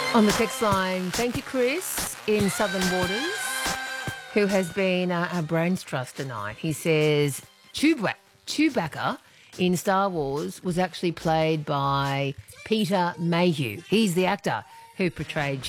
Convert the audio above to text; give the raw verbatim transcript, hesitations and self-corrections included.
On the text line, thank you, Chris, in Southern Waters, who has been uh, our brains trust tonight. He says Chewba- Chewbacca in Star Wars was actually played by Peter Mayhew. He's the actor who portrayed